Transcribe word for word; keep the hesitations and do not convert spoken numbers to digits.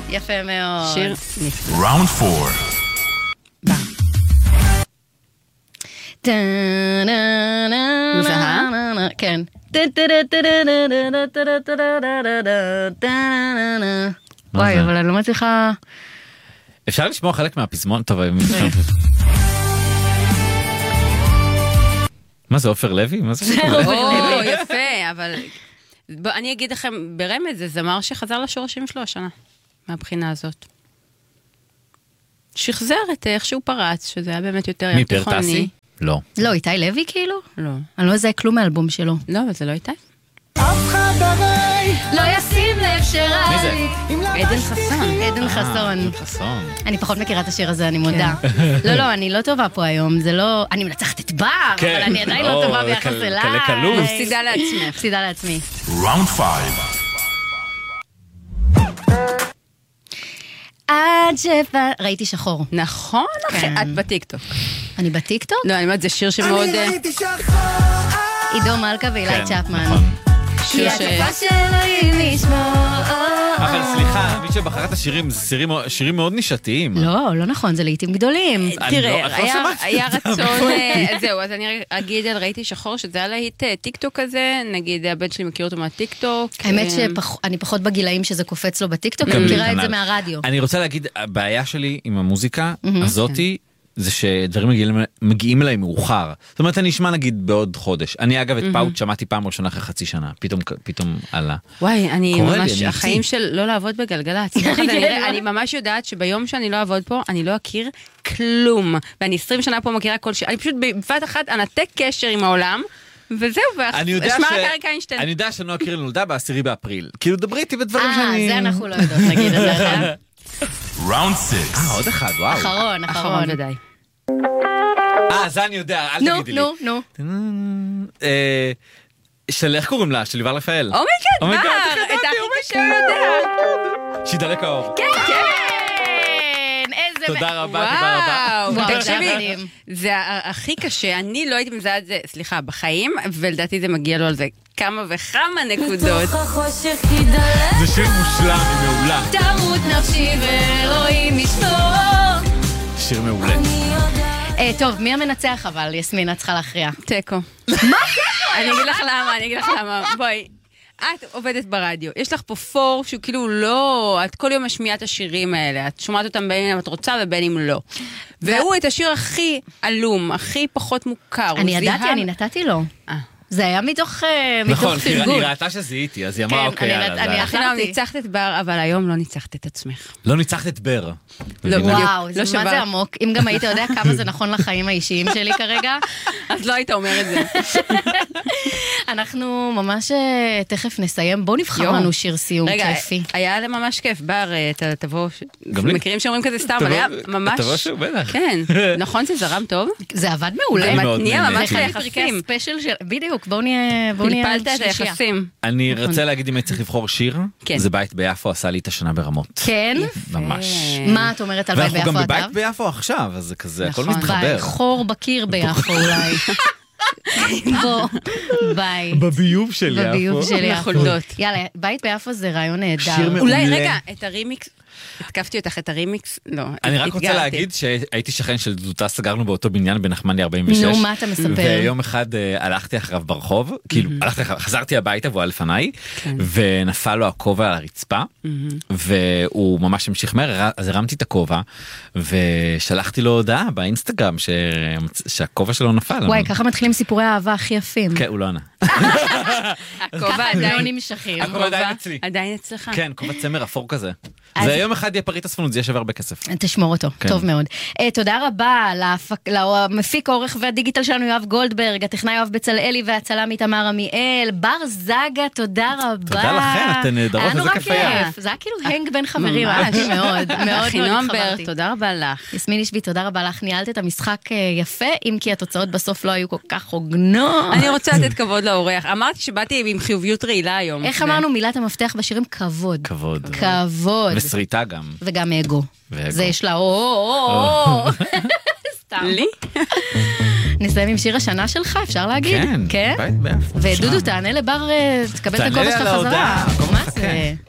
יפה מאוד. שיר נפלא. ראונד פור. מזהה? כן. וואי, אבל אני לא מצליחה... אפשר לשמוע חלק מהפזמון? טוב, מה זה, עופר לוי? מה זה? או, יפה, אבל אני אגיד לכם ברמז, זה זמר שחזר לשורשים שלו השנה, מהבחינה הזאת. שחזר את איך שהוא פרץ, שזה היה באמת יותר ים תיכוני. מי, פרטסי? לא. לא, איתי לוי כאילו? לא. אני לא יודע כלום מאלבום שלו. לא, אבל זה לא איתי. אף אחד הרי לא ישים לב שרע. מי זה? עדן חסון. עדן חסון. חסון. אני פחות מכירה את השיר הזה, אני מודה. לא, לא, אני לא טובה פה היום, זה לא... אני מנצחת את בר, אבל אני עדיין לא טובה ביחס אליי. קלוס. מפסידה לעצמך. מפסידה לעצמי. ראונד פייב. עד שבא... ראיתי שחור. נכון, את בטיקטוק. אני בטיקטוק? לא, אני אומרת, זה שיר שמאוד... אני ראיתי שחור. עידו מלכה ואילי צ'פמן. שיר ש... שאלוהים ישמור. אבל סליחה, מי שבחר את השירים, זה שירים, שירים מאוד נישתיים. לא, לא נכון, זה לעיתים גדולים. תראה, היה רצון, זהו, אז אני אגיד על ראיתי שחור, שזה היה להיט טיקטוק הזה, נגיד הבן שלי מכיר אותו מהטיקטוק. האמת שאני פחות בגילאים שזה קופץ לו בטיקטוק, אני מכירה את זה מהרדיו. אני רוצה להגיד, הבעיה שלי עם המוזיקה הזאתי, זה שדברים מגיעים, מגיעים אליי מאוחר. זאת אומרת, אני אשמע נגיד בעוד חודש. אני אגב את פאוט שמעתי פעם ראשונה אחרי חצי שנה. פתאום, פתאום עלה. וואי, אני ממש, החיים של לא לעבוד בגלגלצ. אני ממש יודעת שביום שאני לא אעבוד פה, אני לא אכיר כלום. ואני עשרים שנה פה מכירה כל שיר. אני פשוט בבת אחת אנתק קשר עם העולם, וזהו, ואשמע רק אריק איינשטיין. אני יודע שנועה קירל נולדה בעשירי באפריל. כאילו, דברי איתי בדברים שאני... אה, זה אנחנו לא יודעות, נגיד את זה. ראונד סיקס. אה, עוד אחד, וואו. אחרון, אחרון. ודי. אה, זה אני יודע, אל תגידי לי. נו, נו, נו. של איך קוראים לה? של ליבר רפאל. אומייגד, בר, את הכי קשה יודע. שידלק האור. כן, איזה... תודה רבה, תודה רבה. וואו, תקשיבי, זה הכי קשה, אני לא הייתי מזהה את זה, סליחה, בחיים, ולדעתי זה מגיע לו על זה כמה וכמה נקודות. זה שיר מושלם, היא מעולה. תמות נפשי ואלוהים ישמור. שיר מעולה. טוב, מי המנצח אבל? יסמין, את צריכה להכריע. תיקו. מה? אני אגיד לך למה, אני אגיד לך למה. בואי, את עובדת ברדיו, יש לך פה פור שהוא כאילו לא, את כל יום משמיעה את השירים האלה, את שומעת אותם בין אם את רוצה ובין אם לא. והוא את השיר הכי עלום, הכי פחות מוכר. אני ידעתי, אני נתתי לו. זה היה מתוך נכון, כי פרגון. היא ראתה שזה איתי, אז היא אמרה אוקיי, יאללה. אני אחרי ניצחת את בר, אבל היום לא ניצחת את עצמך. לא ניצחת את בר. וואו, מה זה עמוק. אם גם היית יודע כמה זה נכון לחיים האישיים שלי כרגע, אז לא היית אומר את זה. אנחנו ממש תכף נסיים. בואו נבחר לנו שיר סיום כיפי. רגע, היה לה ממש כיף. בר, תבוא, מכירים שאומרים כזה סתם, אבל היה ממש... תבוא שוב, בטח. כן, נכון זה זרם טוב? זה עבד מעולה. נהיה ממש היחסים. בדיוק, בואו נהיה פלפלת את היחסים. אני רוצה להגיד אם אני צריך לבחור שיר, זה בית ביפו עשה לי את השנה ברמות. כן? ממש. מה את אומרת על בית ביפו? ואנחנו גם בבית ביפו עכשיו, אז זה כזה, הכל מתחבר. חור בקיר ביפו אולי. בוא, ביי. בביוב של יפו. בביוב של יפו. חולדות. יאללה, בית ביפו זה רעיון נהדר. שיר מעולה. אולי רגע, את הרימיקס, התקפתי אותך את הרימיקס, לא. אני רק רוצה להגיד שהייתי שכן של דודתה, סגרנו באותו בניין בנחמני ארבעים ושש. נו, מה אתה מספר? ויום אחד הלכתי אחריו ברחוב, כאילו, חזרתי הביתה והוא היה לפניי, ונפל לו הכובע על הרצפה, והוא ממש המשיך מהר, אז הרמתי את הכובע, ושלחתי לו הודעה באינסטגרם שהכובע שלו נפל. וואי, ככה מתחילים סיפורי האהבה הכי יפים. כן, הוא לא ענה. הכובע עדיין נמשכים. הכובע עדיין אצלי. עדיין אצלך. כן, כובע צמר אפור כזה. זה יום אחד יהיה פריט הספנות, זה יהיה שווה הרבה כסף. תשמור אותו, טוב מאוד. תודה רבה למפיק העורך והדיגיטל שלנו יואב גולדברג, הטכנאי יואב בצלאלי והצלם איתמר עמיאל, בר זגה, תודה רבה. תודה לכן, אתן נהדרות, איזה כיף היה. זה היה כאילו הנג בין חברים, אהבתי מאוד, מאוד מאוד התחברתי. תודה רבה לך. יסמין ישבי, תודה רבה לך, ניהלת את המשחק יפה, אם כי התוצאות בסוף לא היו כל כך הוגנות. אני רוצה לתת כבוד לאורח. אמרתי שבאתי עם חיוביות רעילה היום. איך אמרנו מילת המפתח בשירים? כבוד. כבוד. כבוד. וסריטה גם. וגם אגו. זה יש לה או סתם. לי? נסיים עם שיר השנה שלך, אפשר להגיד? כן. כן? ודודו תענה לבר, תקבל את הכובע שלך חזרה. מה זה?